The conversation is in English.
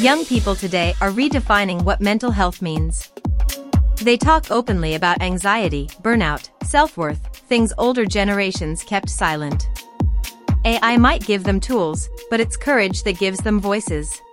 Young people today are redefining what mental health means. They talk openly about anxiety, burnout, self-worth, things older generations kept silent. AI might give them tools, but it's courage that gives them voices.